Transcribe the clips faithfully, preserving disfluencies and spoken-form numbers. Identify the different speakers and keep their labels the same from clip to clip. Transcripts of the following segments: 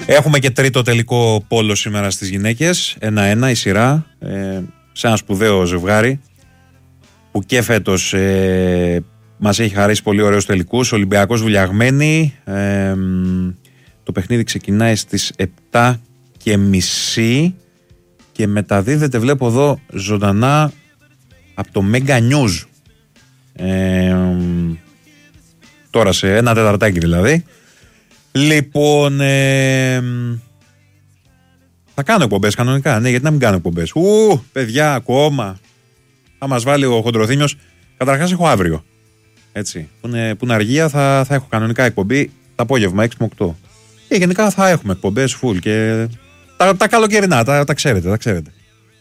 Speaker 1: Έχουμε και τρίτο τελικό πόλο σήμερα στις γυναίκες. Ένα-ένα η σειρά. Ε, σε ένα σπουδαίο ζευγάρι που και φέτος ε, μας έχει χαρίσει πολύ ωραίους τελικούς. Ολυμπιακός Βουλιαγμένη. Ε, το παιχνίδι ξεκινάει στις επτά και μισή και μεταδίδεται, βλέπω εδώ, ζωντανά από το Mega News. Ε, τώρα σε ένα τεταρτάκι δηλαδή. Λοιπόν, ε, θα κάνω εκπομπές κανονικά. Ναι, γιατί να μην κάνω εκπομπές. Ου, παιδιά, ακόμα. Θα μας βάλει ο Χοντροθύμιος. Καταρχάς έχω αύριο. Έτσι. Που είναι, που είναι αργία, θα, θα έχω κανονικά εκπομπή το απόγευμα έξι με οκτώ. Και γενικά θα έχουμε εκπομπές full και τα, τα καλοκαιρινά, τα, τα ξέρετε, τα ξέρετε.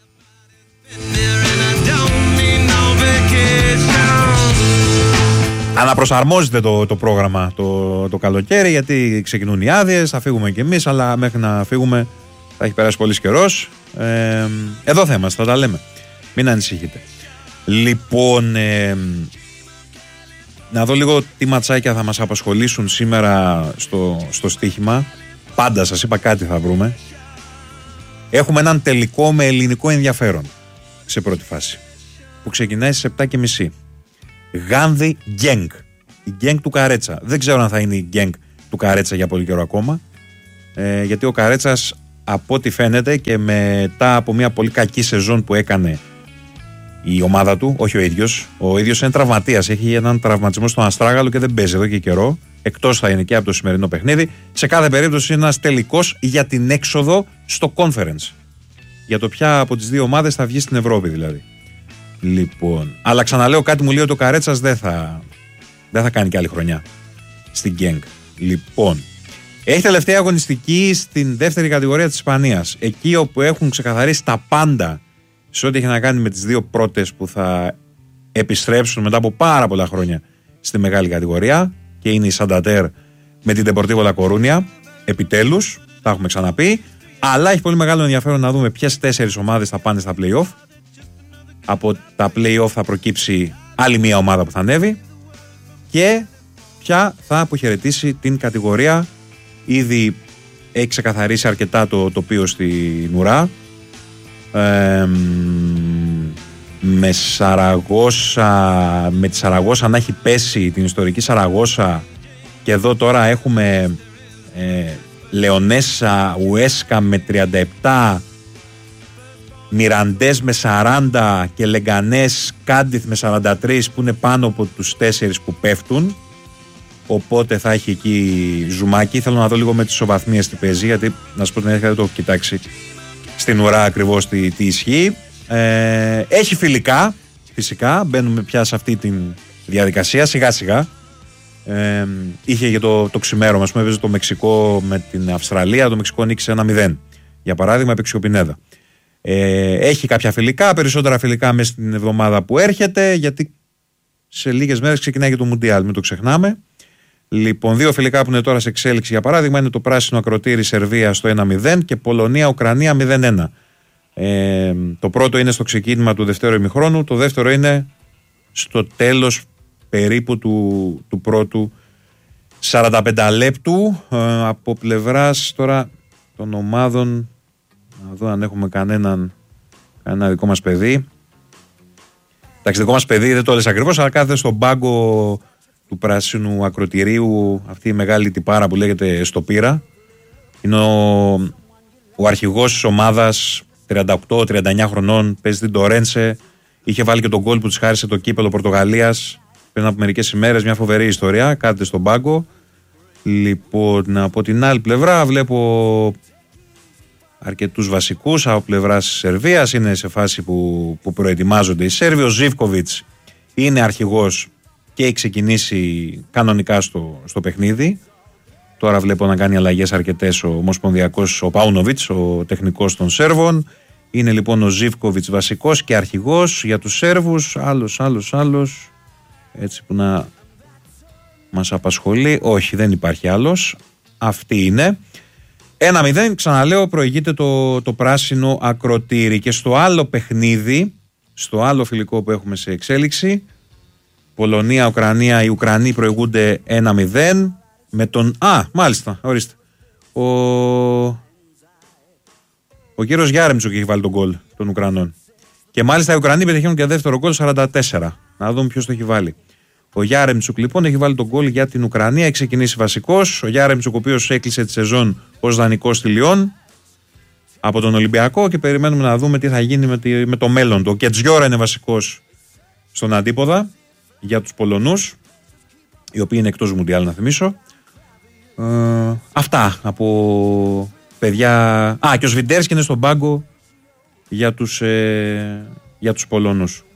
Speaker 1: Αναπροσαρμόζεται το, το πρόγραμμα το, το καλοκαίρι, γιατί ξεκινούν οι άδειες, θα φύγουμε κι εμείς, αλλά μέχρι να φύγουμε θα έχει περάσει πολύς καιρός. Ε, εδώ θα είμαστε, θα τα λέμε. Μην ανησυχείτε. Λοιπόν, ε, να δω λίγο τι ματσάκια θα μας απασχολήσουν σήμερα στο, στο στοίχημα. Πάντα σας είπα κάτι θα βρούμε. Έχουμε έναν τελικό με ελληνικό ενδιαφέρον σε πρώτη φάση, που ξεκινάει στις επτά και μισή. Γάνδη Γκένγκ. Η Γκένγκ του Καρέτσα. Δεν ξέρω αν θα είναι η Γκένγκ του Καρέτσα για πολύ καιρό ακόμα. Ε, γιατί ο Καρέτσας, από ό,τι φαίνεται και μετά από μια πολύ κακή σεζόν που έκανε η ομάδα του, όχι ο ίδιος, ο ίδιος είναι τραυματίας. Έχει έναν τραυματισμό στον αστράγαλο και δεν παίζει εδώ και καιρό. Εκτός θα είναι και από το σημερινό παιχνίδι. Σε κάθε περίπτωση είναι ένας τελικός για την έξοδο στο conference. Για το ποια από τις δύο ομάδες θα βγει στην Ευρώπη δηλαδή. Λοιπόν, αλλά ξαναλέω, κάτι μου λέει ότι ο Καρέτσας δεν θα, δεν θα κάνει και άλλη χρονιά στην Γκένγκ. Λοιπόν, έχει τελευταία αγωνιστική στην δεύτερη κατηγορία της Ισπανίας. Εκεί όπου έχουν ξεκαθαρίσει τα πάντα σε ό,τι έχει να κάνει με τις δύο πρώτες που θα επιστρέψουν μετά από πάρα πολλά χρόνια στη μεγάλη κατηγορία, και είναι η Σανταντέρ με την Deportivo La Coruña. Επιτέλους, τα έχουμε ξαναπεί. Αλλά έχει πολύ μεγάλο ενδιαφέρον να δούμε ποιες τέσσερις ομάδες θα πάνε στα play-off. Από τα play-off θα προκύψει άλλη μια ομάδα που θα ανέβει και ποια θα αποχαιρετήσει την κατηγορία. Ήδη έχει ξεκαθαρίσει αρκετά το τοπίο στην ουρά. Ε, με Σαραγώσα, με τη Σαραγώσα να έχει πέσει, την ιστορική Σαραγώσα, και εδώ τώρα έχουμε ε, Λεωνέσα Ουέσκα με τριάντα επτά, Μιραντές με σαράντα και Λεγκανές Κάντιθ με σαράντα τρία, που είναι πάνω από τους τέσσερις που πέφτουν. Οπότε θα έχει εκεί ζουμάκι. Θέλω να δω λίγο με τις ισοβαθμίες τι παίζει, γιατί να σου πω την αλήθεια δεν το έχω κοιτάξει στην ουρά ακριβώς τι, τι ισχύει. Ε, έχει φιλικά, φυσικά. Μπαίνουμε πια σε αυτή τη διαδικασία σιγά σιγά. Ε, είχε για το, το ξημέρωμα, ας πούμε, έπαιζε το Μεξικό με την Αυστραλία. Το Μεξικό νίκησε ένα μηδέν. Για παράδειγμα, έπαιξε ο Πινέδα. Ε, έχει κάποια φιλικά, περισσότερα φιλικά μέσα στην εβδομάδα που έρχεται, γιατί σε λίγες μέρες ξεκινάει και το Μουντιάλ, μην το ξεχνάμε. Λοιπόν, δύο φιλικά που είναι τώρα σε εξέλιξη, για παράδειγμα, είναι το πράσινο ακροτήρι Σερβία στο ένα μηδέν και Πολωνία-Ουκρανία μηδέν ένα. Ε, το πρώτο είναι στο ξεκίνημα του δεύτερου ημιχρόνου, το δεύτερο είναι στο τέλος περίπου του, του πρώτου σαράντα πέντε λεπτού. Ε, από πλευράς τώρα των ομάδων, να δω αν έχουμε κανέναν, κανένα δικό μας παιδί. Εντάξει, δικό μας παιδί δεν το λες ακριβώς, αλλά κάθεται στον πάγκο του πράσινου ακροτηρίου αυτή η μεγάλη τυπάρα που λέγεται Στοπίρα. Είναι ο, ο αρχηγός της ομάδας, τριάντα οκτώ τριάντα εννιά χρονών, παίζει την Τορένσε. Είχε βάλει και τον γκολ που της χάρισε το κύπελο Πορτογαλίας πριν από μερικές ημέρες. Μια φοβερή ιστορία. Κάθεται στον πάγκο. Λοιπόν, από την άλλη πλευρά βλέπω αρκετούς βασικούς από πλευράς της Σερβίας. Είναι σε φάση που, που προετοιμάζονται οι Σέρβοι. Ο Ζίβκοβιτς είναι αρχηγός και έχει ξεκινήσει κανονικά στο, στο παιχνίδι. Τώρα βλέπω να κάνει αλλαγές αρκετές ο ομοσπονδιακός, ο Πάουνοβιτς, ο τεχνικός των Σέρβων. Είναι λοιπόν ο Ζίβκοβιτς βασικός και αρχηγός για τους Σέρβους. Άλλος, άλλος, άλλος. Έτσι που να μας απασχολεί. Όχι, δεν υπάρχει άλλος. Αυτή είναι. ένα μηδέν, ξαναλέω, προηγείται το, το πράσινο ακροτήρι. Και στο άλλο παιχνίδι, στο άλλο φιλικό που έχουμε σε εξέλιξη, Πολωνία, Ουκρανία, οι Ουκρανοί προηγούνται ένα μηδέν με τον... Α, μάλιστα, ορίστε. Ο, ο κύριος Γιάρεμτσουκ έχει βάλει τον γκολ των Ουκρανών. Και μάλιστα οι Ουκρανοί πετυχαίνουν και δεύτερο γκολ σαράντα τέσσερα. Να δούμε ποιος το έχει βάλει. Ο Γιάρεμτσουκ λοιπόν έχει βάλει τον γκολ για την Ουκρανία. Έχει ξεκινήσει βασικός. Ο Γιάρεμτσουκ, ο οποίος έκλεισε τη σεζόν ως δανεικός στη Λιόν από τον Ολυμπιακό, και περιμένουμε να δούμε τι θα γίνει με, τη, με το μέλλον του. Ο Κετζιόρα είναι βασικός στον αντίποδα για τους Πολωνούς, οι οποίοι είναι εκτός Μουντιάλ, να θυμίσω. Ε, αυτά από παιδιά. Α, και ο Σβιντέρσκι είναι στον πάγκο για τους, ε, για τους Πολωνούς.